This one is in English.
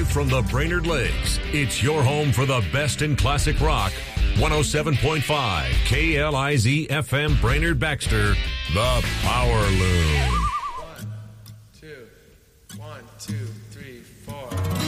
from the Brainerd Lakes, it's your home for the best in classic rock. 107.5 KLIZ FM Brainerd Baxter, the Power Loom. 1, 2, 1, 2, 3, 4.